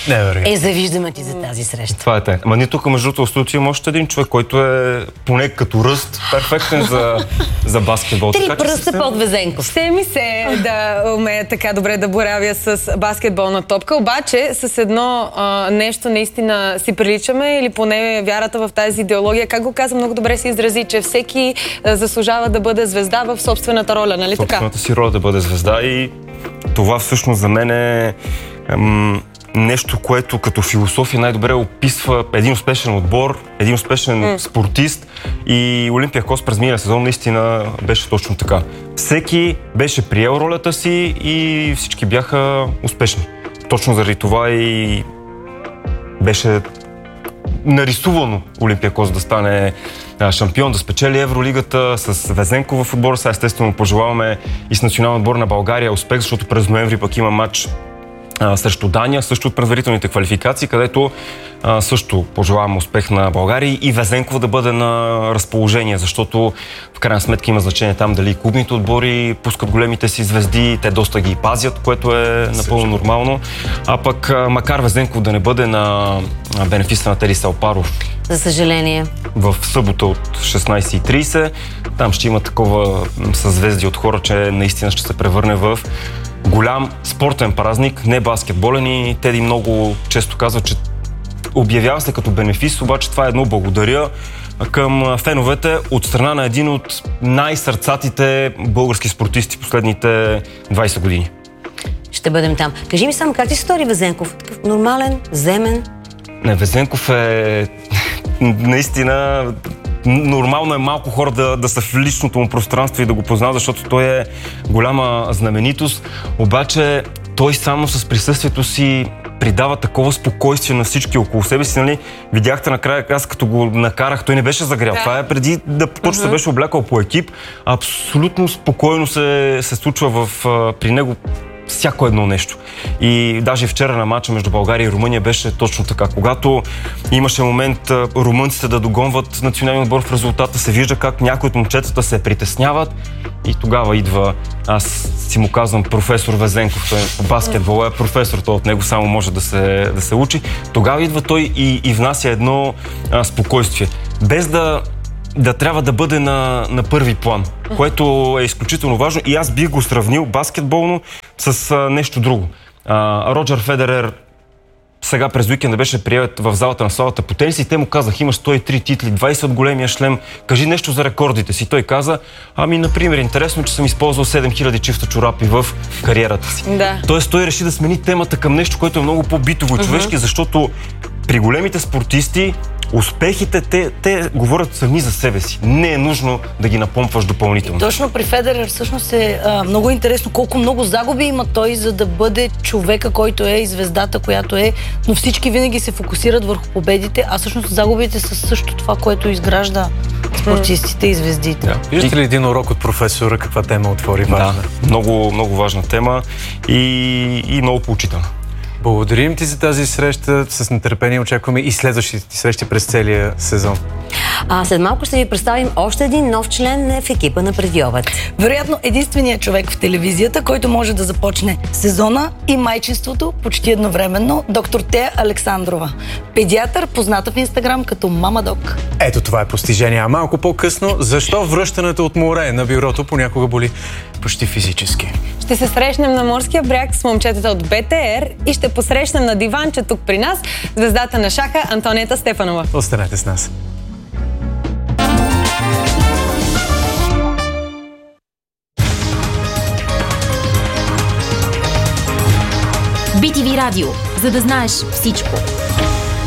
Завиждаме ти за тази среща. Това е те. Ама ние тук, между другото, в студиото има още един човек, който е поне като ръст перфектен за баскетбол. Три пръста под Везенков. Ще ми се да умея така добре да боравя с баскетболна топка, обаче с едно нещо наистина си приличаме, или поне вярата в тази идеология. Как го каза, много добре се изрази, че всеки заслужава да бъде звезда в собствената роля, нали така? Собствената си роля да бъде звезда, и това всъщност за мен е нещо, което като философия най-добре описва един успешен отбор, един успешен спортист, и Олимпиакос през миналия сезон наистина беше точно така. Всеки беше приел ролята си и всички бяха успешни. Точно заради това и беше нарисувано Олимпиакос да стане шампион, да спечели Евролигата с Везенков в отбора. Сега естествено пожелаваме и с националния отбор на България успех, защото през ноември пък има матч срещу Дания, също от предварителните квалификации, където също пожелавам успех на България и Везенков да бъде на разположение, защото в крайна сметка има значение там дали клубните отбори пускат големите си звезди, те доста ги пазят, което е напълно нормално. А пък макар Везенков да не бъде на бенефиса на Теди Салпаров, за съжаление, в събота от 16:30, там ще има такова съзвездие от хора, че наистина ще се превърне в голям спортен празник, не баскетболен, и Теди много често казва, че обявява се като бенефис, обаче това е едно благодаря към феновете от страна на един от най-сърцатите български спортисти последните 20 години. Ще бъдем там. Кажи ми само, как ти се стори Везенков? Такъв нормален, земен? Не, Везенков е наистина... Нормално е малко хора да са в личното му пространство и да го познават, защото той е голяма знаменитост, обаче той само с присъствието си придава такова спокойствие на всички около себе си, нали? Видяхте накрая, аз като го накарах, той не беше загрял. Това е преди да точно се беше облякал по екип. Абсолютно спокойно се случва при него всяко едно нещо. И даже вчера на матча между България и Румъния беше точно така. Когато имаше момент румънците да догонват националния отбор в резултата, се вижда как някои от момчетата се притесняват, и тогава идва, аз си му казвам, професор Везенков, той по баскетбол е професор, той от него само може да се учи. Тогава идва той и внася едно спокойствие. Без да трябва да бъде на първи план, което е изключително важно, и аз бих го сравнил баскетболно с нещо друго. Роджер Федерер сега през уикенда беше прият в залата на славата по тенис и те му казах, имаш 103 титли, 20 от големия шлем, кажи нещо за рекордите си. Той каза, например, интересно, че съм използвал 7000 чифта чорапи в кариерата си. Да. Тоест той реши да смени темата към нещо, което е много по-битово и човешки, защото при големите спортисти успехите, те говорят сами за себе си. Не е нужно да ги напомпваш допълнително. Точно при Федерер всъщност е много интересно колко много загуби има той, за да бъде човека, който е, и звездата, която е, но всички винаги се фокусират върху победите, а всъщност загубите са също това, което изгражда спортистите и звездите. Да. Виждате ли един урок от професора, каква тема отвори важна? Да, много, много важна тема и много поучителна. Благодарим ти за тази среща. С нетърпение очакваме и следващите ти срещи през целия сезон. След малко ще ви представим още един нов член в екипа на Преди обед. Вероятно единственият човек в телевизията, който може да започне сезона и майчинството почти едновременно, доктор Тея Александрова. Педиатър, позната в Инстаграм като Мама Док. Ето това е постижение. А малко по-късно, защо връщането от море на бюрото понякога боли почти физически? Ще се срещнем на морския бряг с момчетата от БТР и ще посрещнем на диванче тук при нас звездата на шаха Антониета Стефанова. Останете с нас. BTV Радио, за да знаеш всичко.